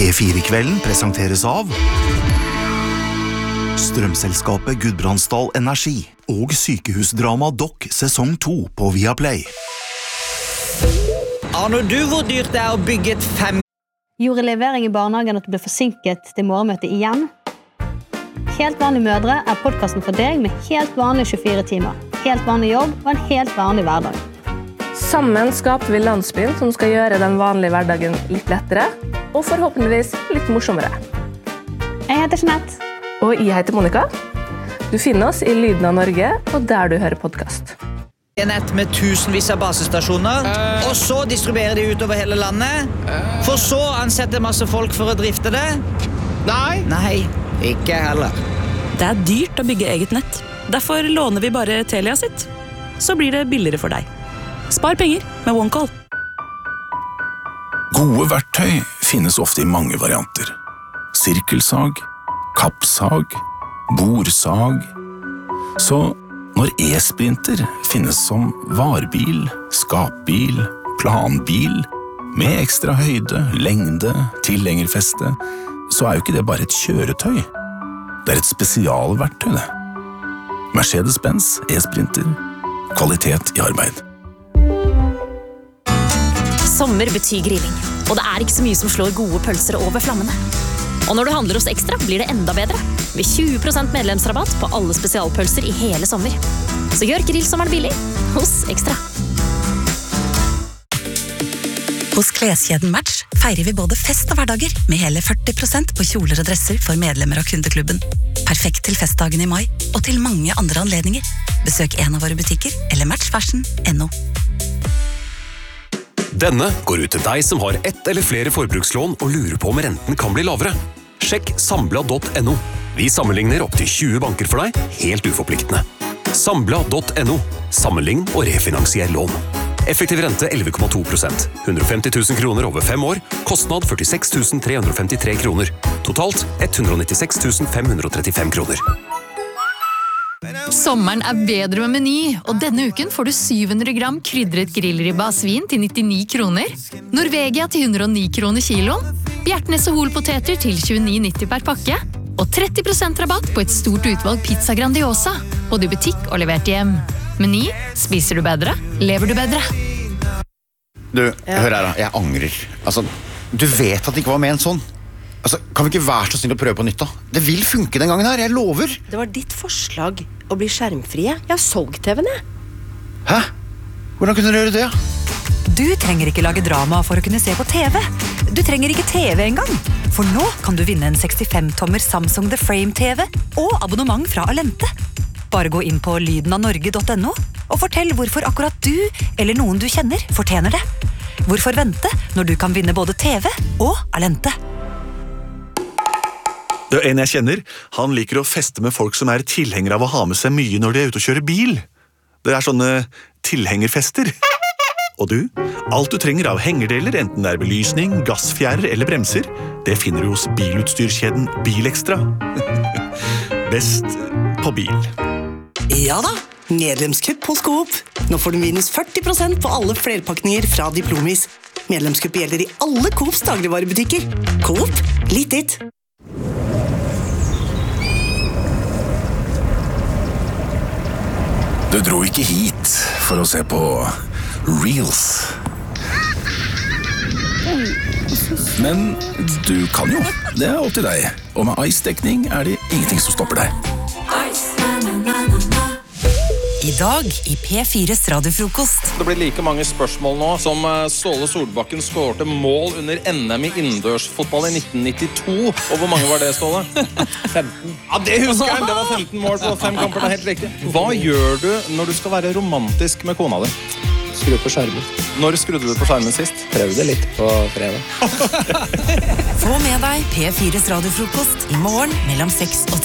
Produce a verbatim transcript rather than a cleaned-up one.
P fire-kvelden presenteres av Strømselskapet Gudbrandsdal Energi og sykehusdrama Dokk sesong to på Viaplay. Aner du hvor dyrt det er å bygge et fem... Gjorde levering i barnehagen at du ble forsinket til morgenmøtet igjen? Helt vanlige mødre er podcasten for deg med helt vanlige tjuefire timer, helt vanlig jobb og en helt vanlig hverdag. Sammen skaper vi landsbyen som skal gjøre den vanlige hverdagen litt lettere, og forhåpentligvis litt morsommere. Jeg heter Jeanette. Og jeg heter Monica. Du finner oss i Lyden av Norge, og der du hører podcast. En nett med tusenvis av basestasjoner, uh. og så distribuerer de utover hele landet, uh. for så ansette masse folk for å drifte det. Nei. Nei, ikke heller. Det er dyrt å bygge eget nett. Derfor låner vi bare Telia sitt. Så blir det billigere for deg. Spar penger med OneCall. Gode verktøy finnes ofte i mange varianter. Sirkelsag, kappsag, borsag. Så når e-sprinter finnes som varebil, skapbil, planbil, med ekstra høyde, lengde, tilhengerfeste, så er jo ikke det bare et kjøretøy. Det er et spesialverktøy, det. Mercedes-Benz e-sprinter. Kvalitet i arbeid. Sommer betyr grilling, og det er ikke så mye som slår gode pølser over flammene. Og når du handler hos Ekstra, blir det enda bedre. Med tjue prosent medlemsrabatt på alle spesialpølser i hele sommer. Så gjør grillsommeren billig hos Ekstra. Hos kleskjeden Match feirer vi både fest og hverdager med hele førti prosent på kjoler og dresser for medlemmer av kundeklubben. Perfekt til festdagen i mai og til mange andre anledninger. Besøk en av våre butikker eller matchfashion punktum no. Denne går ut til deg som har ett eller flere forbrukslån og lurer på om renten kan bli lavere. Sjekk sambla punktum no. Vi sammenligner opp til tjue banker for deg, helt uforpliktende. sambla punktum no. Sammenlign og refinansier lån. Effektiv rente elleve komma to prosent. hundre og femti tusen kroner over fem år. Kostnad førtiseks tusen tre hundre og femtitre kroner. Totalt ett hundre og nittiseks tusen fem hundre og trettifem kroner. Sommeren er bedre med Meny, og denne uken får du syv hundre gram krydret grillribba av svin til nittini kroner, Norvegia til hundre og ni kroner kiloen, Bjertnes og Holpoteter til tjueni nitti per pakke, og tretti prosent rabatt på et stort utvalg pizza Grandiosa, både i butikk og levert hjem. Meny, spiser du bedre, lever du bedre. Du, hør her da, jeg angrer. Altså, du vet at det ikke var med en sånn. Altså, kan vi ikke være så snill å prøve på nytt da? Det vil funke den gangen her, jeg lover. Det var ditt forslag å bli skjermfrie. Jeg har solgt T V-en, jeg. Hæ? Hvordan kunne du gjøre det? Du trenger ikke lage drama for å kunne se på T V. Du trenger ikke T V engang. For nå kan du vinne en sekstifem tommer Samsung The Frame T V og abonnement fra Alente. Bare gå inn på lyden av norge punktum no og fortell hvorfor akkurat du eller noen du kjenner fortjener det. Hvorfor vente når du kan vinne både T V og Alente? Det er en jeg kjenner. Han liker å feste med folk som er tilhengere av å ha med seg mye når de er ute og kjører bil. Det er sånne tilhengerfester. Og du? Alt du trenger av hengerdeler, enten det er belysning, gassfjærer eller bremser, det finner du hos bilutstyrskjeden Bilekstra. Best på bil. Ja da, medlemskupp hos Coop. Nå får du minus førti prosent på alle flerpakninger fra Diplomis. Medlemskupp gjelder i alle Coops dagligvarebutikker. Coop, litt ditt. Du dro ikke hit for å se på Reels. Men du kan jo. Det er opp til deg. Og med Ice-dekning er det ingenting som stopper deg. I dag i P fires radiofrokost. Det blir like mange spørsmål nå som Ståle Solbakken skårte mål under N M i innendørsfotball i nitten nittito. Og hvor mange var det, Ståle? femten. Ja, det husker jeg! Det var femten mål på fem kamper, det er helt riktig. Hva gjør du når du skal være romantisk med kona di? Skru på skjermen. Når skrudde du på skjermen sist? Prøvde litt på fredag. Få med deg P fires radiofrokost i morgen mellom seks og ti.